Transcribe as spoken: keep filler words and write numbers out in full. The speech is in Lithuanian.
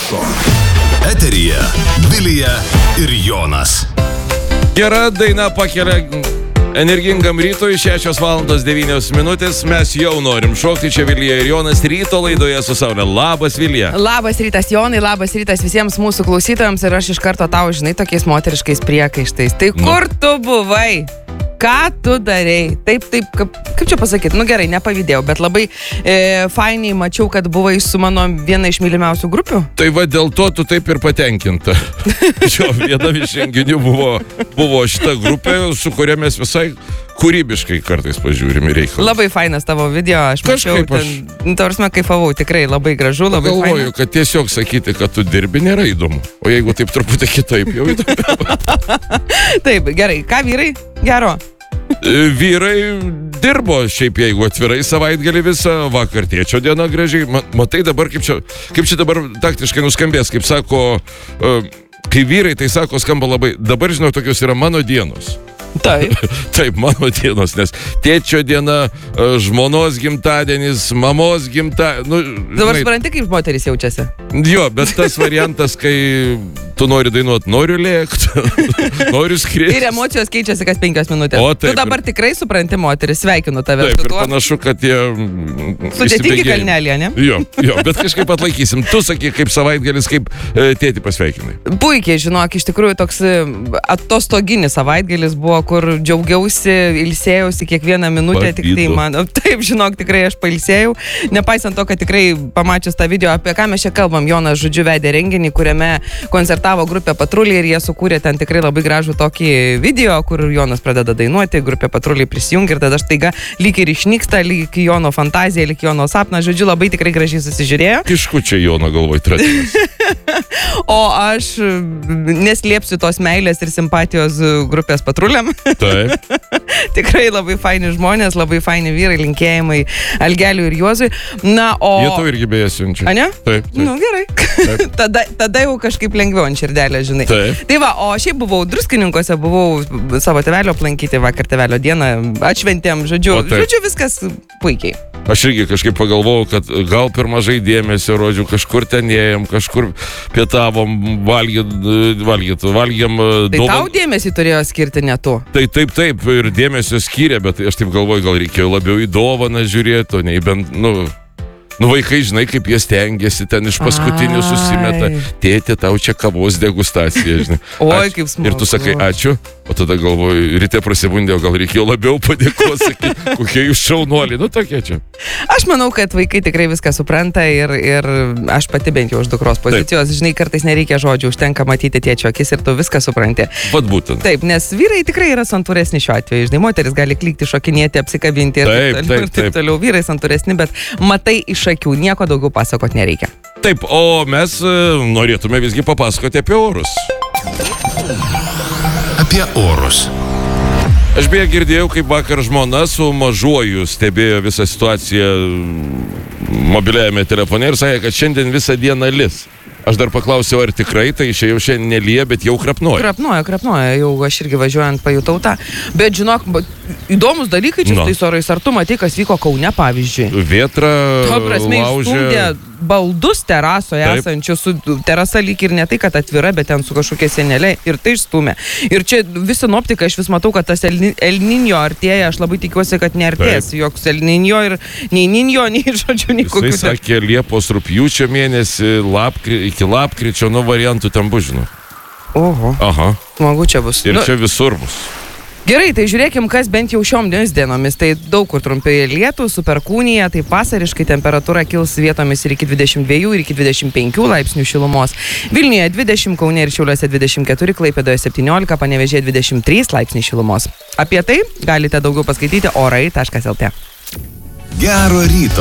taško. Eteryje Vilija ir Jonas. Gera daina pakelia energingam rytui, šešios valandos devynios minutės. Mes jau norim šokti. Čia Vilija ir Jonas ryto laidoje su Saule. Labas, Vilija. Labas rytas, Jonai, labas rytas visiems mūsų klausytojams. Ir aš iš karto tau, žinai, tokiais moteriškais priekaištais. Tai kur nu. tu buvai? Ką tu darei? Taip, taip, kaip, kaip čia pasakyti? Nu gerai, nepavydėjau, bet labai e, fainiai mačiau, kad buvai su mano viena iš mylimiausių grupių. Tai va dėl to tu taip ir patenkinta. Šio viena iš renginių buvo, buvo šita grupė, su kuria mes visai kūrybiškai kartais pažiūrime reikalą. Labai fainas tavo video, aš mačiau, aš... ten, tarsime, kaifavau, tikrai labai gražu, labai faina. Galvoju, kad tiesiog sakyti, kad tu dirbi, nėra įdomu. O jeigu taip truputį kitaip, jau įdomu. Taip, gerai, ką vyrai? Gero. Vyrai dirbo, šiaip jeigu atvirai savaitgalį visą, vakar tėčio diena gražiai. Matai dabar, kaip čia, kaip čia dabar taktiškai nuskambės, kaip sako, kai vyrai tai sako, skamba labai, dabar žinau, tokios yra mano dienos. Taip. Taip, mano dienos, nes tėčio diena, žmonos gimtadienis, mamos gimtadienis. Nu, dabar supranti, kaip moteris jaučiasi? Jo, bet tas variantas, kai tu nori dainuoti, noriu lėkti, noriu skrieti. Ir emocijos keičiasi kas penkios minutės. O, taip, tu dabar ir... tikrai supranti moteris, sveikinu tave. Taip, ir panašu, kad jie... Sudėtingi kalnelė, ne? Jo, jo, bet kažkaip atlaikysim. Tu sakyk, kaip savaitgalis, kaip e, tėtį pasveikinai. Puikiai, žinok, iš tikrųjų toks atostoginis savaitgalis buvo, kur džiaugiausi, ilsėjausi kiekvieną minutę. Tik tai man, taip, žinok, tikrai aš pailsėjau. Nepaisant to, kad tikrai pamačius tą video, apie ką mes čia kalbam, Jonas žodžiu vedė renginį, kuriame koncertavo grupė Patruliai ir jie sukūrė ten tikrai labai gražų tokį video, kur Jonas pradeda dainuoti, grupė Patruliai prisijungia ir tada štaiga lyg ir išnyksta, lyg Jono fantazija, lyg Jono sapnas, žodžiu, labai tikrai gražiai susižiūrėjo. Kiškučiai Jono galvoj tradimas. O aš neslėpsiu tos meilės ir simpatijos grupės Patruliam. Taip. Tikrai labai faini žmonės, labai faini vyrai, linkėjimai Algeliui ir Juozui. Na, o... Jie tau irgi beje siunčia. A ne? Taip, taip. Nu, gerai. tada, tada jau kažkaip lengviau ant širdelę, žinai. Taip. Tai va, o šiaip buvau Druskininkuose, buvau savo tėvelio aplankyti vakar tėvelio dieną, atšventėm, žodžiu, žodžiu, viskas puikiai. Aš irgi kažkaip pagalvojau, kad gal per mažai dėmesio rodžiu, kažkur ten ėjom, kažkur pietavom, valgyt, valgyt, valgėm. Tai dovaną. Tau dėmesį turėjo skirti ne tu. Tai taip, taip, ir dėmesio skyrė, bet aš taip galvoju, gal reikėjo labiau į dovaną žiūrėti, o ne į bent, nu... Nu, vaikai, žinai, kaip jie stengiasi, ten iš paskutinių susimeta. Tėtė, tau čia kavos degustacija, žinai. Oi, kaip smagu. Ir tu sakai, ačiū, o tada galvoju, ryte prasibundėjau, gal reikėjo labiau padėkoti, sakyti, kokie jūs šaunuoliai, nu tokie čia. Aš manau, kad vaikai tikrai viską supranta ir, ir aš pati bent jau už dukros pozicijos, taip. Žinai, kartais nereikia žodžių, užtenka matyti tėčio akis ir tu viską supranti. Vat būtent. Taip, nes vyrai tikrai yra santūresni šiuo atveju, žinai, moteris gali klikti, šokinėti, apsikabinti ir taip, taip, taip, taip toliau, vyrai santūresni, bet matai iš akių, nieko daugiau pasakot nereikia. Taip, o mes norėtume visgi papasakoti apie orus. Apie orus. Aš beje girdėjau, kaip vakar žmona su mažuoju stebėjo visą situaciją mobiliajame telefone ir sakė, kad šiandien visą dieną lis. Aš dar paklausiau, ar tikrai, tai čia jau šiandien nelyja, bet jau krapnuoja. Krapnuoja, krapnuoja, jau aš irgi važiuojant pajutau tą. Bet žinok, įdomus dalykai čia no. tais orais, ar tu matai, kas vyko Kaune, pavyzdžiui? Vėtra prasme, laužė... baldus terasoje esančių, su terasa lyg ir ne tai, kad atvira, bet ten su kažkokia sienelė ir tai išstumė. Ir čia visi sinoptikai, aš vis matau, kad tas El Niño artėja, aš labai tikiuosi, kad neartės joks El Niño ir nei Niño, nei žodžiu, nei kokių. Jisai sakė, Liepos rugpjūčio mėnesį, lapkri, iki lapkričio, nu variantų ten bus, žinau. Oho. Aha. Smagu čia bus. Ir nu, čia visur bus. Gerai, tai žiūrėkim, kas bent jau šiomis dienomis. Tai daug kur trumpai lietų, su perkūnija, tai vasariškai temperatūra kils vietomis ir iki dvidešimt dviejų, ir iki dvidešimt penkių laipsnių šilumos. Vilniuje dvidešimt, Kaune ir Šiauliuose dvidešimt keturi, Klaipėdoje septyniolika, Panevėžyje dvidešimt trys laipsniai šilumos. Apie tai galite daugiau paskaityti orai taškas el tė. Gero ryto.